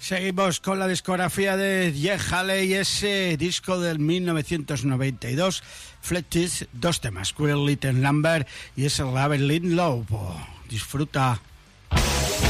Seguimos con la discografía de Jeff Haley, ese disco del 1992, Fletcher, dos temas, Queer Little Number y ese Labyrinth Love. Disfruta.